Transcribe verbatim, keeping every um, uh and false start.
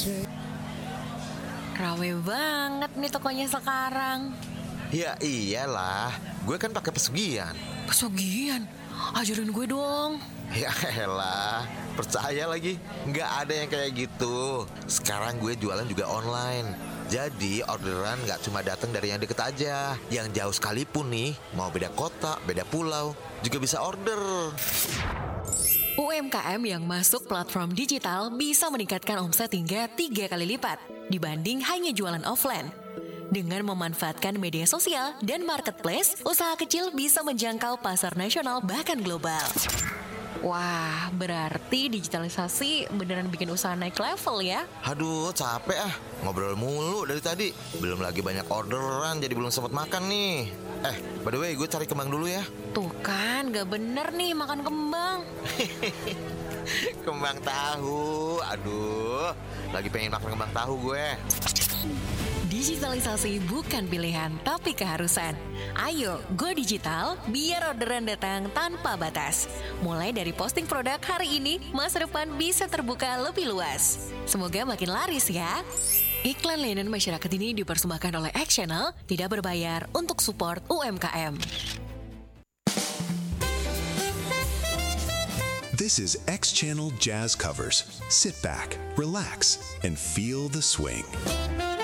Rame banget nih tokonya sekarang. Ya iyalah, gue kan pakai pesugihan. Pesugihan? Ajarin gue dong. Ya elah, percaya lagi, nggak ada yang kayak gitu. Sekarang gue jualan juga online. Jadi orderan nggak cuma datang dari yang deket aja. Yang jauh sekalipun nih, mau beda kota, beda pulau, juga bisa order. U M K M yang masuk platform digital bisa meningkatkan omset hingga tiga kali lipat dibanding hanya jualan offline. Dengan memanfaatkan media sosial dan marketplace, usaha kecil bisa menjangkau pasar nasional bahkan global. Wah, berarti digitalisasi beneran bikin usaha naik level ya? Aduh, capek ah, ngobrol mulu dari tadi. Belum lagi banyak orderan, jadi belum sempat makan nih. Eh, by the way, gue cari kembang dulu ya. Tuh kan, gak bener nih makan kembang. Kembang tahu, aduh, lagi pengen makan kembang tahu gue. Digitalisasi bukan pilihan, tapi keharusan. Ayo, go digital, biar orderan datang tanpa batas. Mulai dari posting produk hari ini, masa depan bisa terbuka lebih luas. Semoga makin laris ya. Iklan layanan masyarakat ini dipersembahkan oleh X Channel, tidak berbayar untuk support U M K M. This is X Channel Jazz Covers. Sit back, relax, and feel the swing.